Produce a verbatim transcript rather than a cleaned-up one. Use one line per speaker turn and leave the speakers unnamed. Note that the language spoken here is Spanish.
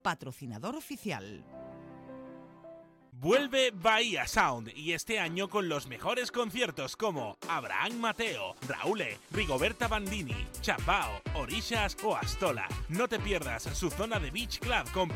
patrocinador oficial.
Vuelve Bahía Sound y este año con los mejores conciertos como Abraham Mateo, Raúle, Rigoberta Bandini, Chapao, Orishas o Astola. No te pierdas su zona de Beach Club con